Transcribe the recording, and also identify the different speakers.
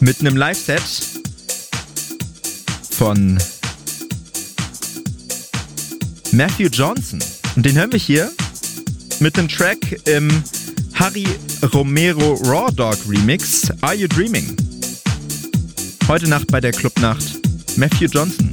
Speaker 1: mit einem Live-Set von Matthew Johnson. Und den hören wir hier mit einem Track im Harry Romero Raw Dog Remix, Are You Dreaming? Heute Nacht bei der Clubnacht, Matthew Johnson.